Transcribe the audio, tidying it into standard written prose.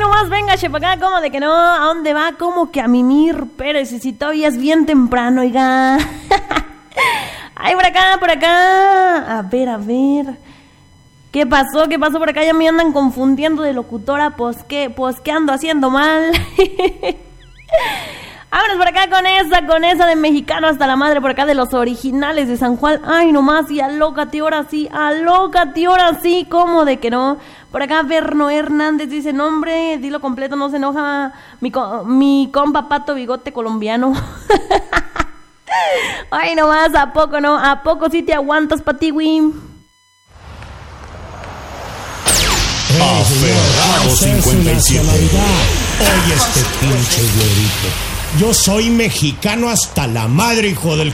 nomás, venga, para acá, ¿cómo de que no? ¿A dónde va? ¿Cómo que a mimir? Pérez, si todavía es bien temprano, oiga. Ay, por acá. A ver. ¿Qué pasó por acá? Ya me andan confundiendo de locutora, pues qué ando haciendo mal. Vámonos por acá con esa de mexicano hasta la madre, por acá de los originales de San Juan. Ay, nomás, y alócate ahora sí, ¿cómo de que no? Por acá Berno Hernández dice, nombre, dilo completo, no se enoja mi compa Pato Bigote colombiano. Ay, nomás, ¿a poco no? ¿A poco sí te aguantas, Patiwi? Aferrado 57. Oye, este pinche güerito. Yo soy mexicano hasta la madre, hijo del